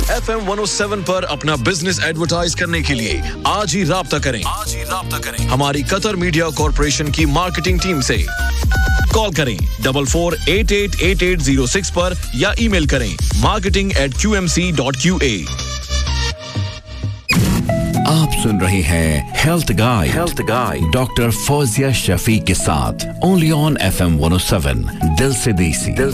FM 107 पर अपना business advertise करने के लिए आज ही राब्ता करें हमारी कतर मीडिया कॉर्पोरेशन की मार्केटिंग टीम से। कॉल करें 44888806 पर या ईमेल करें marketing@qmc.qa। आप सुन रहे हैं health guide doctor Fauzia Shafi के साथ ओनली ऑन FM 107 दिल से देसी।